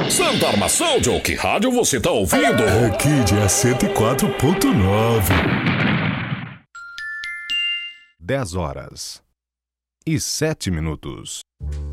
Santa Armação, Joe, que rádio você tá ouvindo? Kid é 104.9. 10 horas e 7 minutos.